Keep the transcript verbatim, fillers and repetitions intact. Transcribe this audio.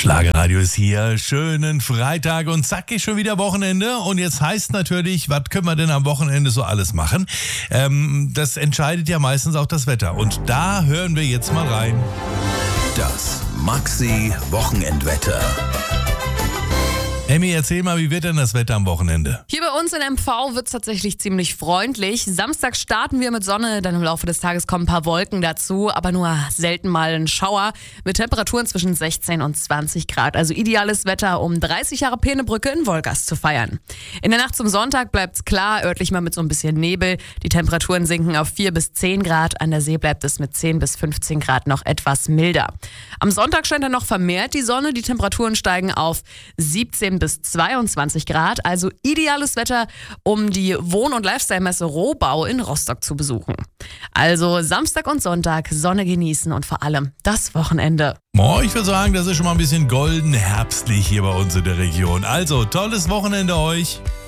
Schlagerradio ist hier, schönen Freitag und zack ist schon wieder Wochenende und jetzt heißt natürlich, was können wir denn am Wochenende so alles machen? Ähm, das entscheidet ja meistens auch das Wetter und da hören wir jetzt mal rein. Das Maxi-Wochenendwetter. Emmy, erzähl mal, wie wird denn das Wetter am Wochenende? Hier bei uns in M V wird es tatsächlich ziemlich freundlich. Samstag starten wir mit Sonne, dann im Laufe des Tages kommen ein paar Wolken dazu, aber nur selten mal ein Schauer mit Temperaturen zwischen sechzehn und zwanzig Grad. Also ideales Wetter, um dreißig Jahre Penebrücke in Wolgast zu feiern. In der Nacht zum Sonntag bleibt es klar, örtlich mal mit so ein bisschen Nebel. Die Temperaturen sinken auf vier bis zehn Grad, an der See bleibt es mit zehn bis fünfzehn Grad noch etwas milder. Am Sonntag scheint dann noch vermehrt die Sonne, die Temperaturen steigen auf siebzehn bis zweiundzwanzig Grad, also ideales Wetter, um die Wohn- und Lifestyle-Messe Rohbau in Rostock zu besuchen. Also Samstag und Sonntag Sonne genießen und vor allem das Wochenende. Oh, ich würde sagen, das ist schon mal ein bisschen golden herbstlich hier bei uns in der Region. Also, tolles Wochenende euch.